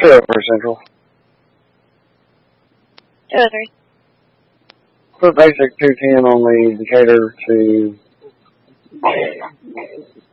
203 Central. 203. Put basic 210 on the indicator to